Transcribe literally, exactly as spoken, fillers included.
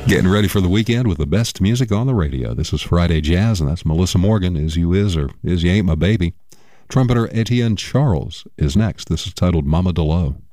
Getting ready for the weekend with the best music on the radio. This is Friday Jazz, and that's Melissa Morgan, Is You Is or Is You Ain't My Baby. Trumpeter Etienne Charles is next. This is titled Mama DeLo.